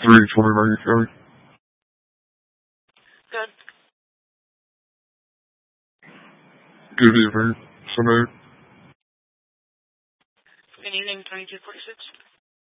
329 County. Good. Good evening. Sunday. Good evening, 2246.